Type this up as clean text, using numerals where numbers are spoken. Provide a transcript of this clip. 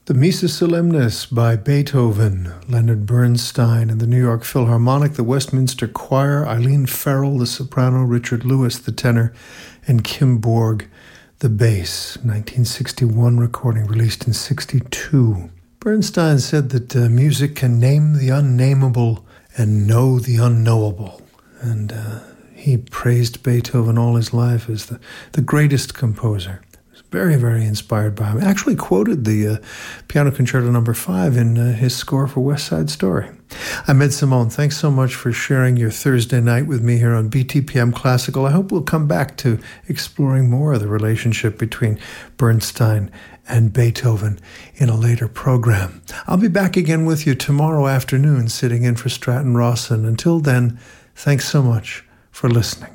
The Missa Solemnis by Beethoven, Leonard Bernstein and the New York Philharmonic, the Westminster Choir, Eileen Farrell, the soprano, Richard Lewis, the tenor, and Kim Borg, the bass. 1961 recording, released in 62. Bernstein said that music can name the unnameable and know the unknowable. And he praised Beethoven all his life as the greatest composer. Very, very inspired by him. Actually quoted the Piano Concerto No. 5 in his score for West Side Story. I'm Ed Simone. Thanks so much for sharing your Thursday night with me here on BTPM Classical. I hope we'll come back to exploring more of the relationship between Bernstein and Beethoven in a later program. I'll be back again with you tomorrow afternoon, sitting in for Stratton Rawson. Until then, thanks so much for listening.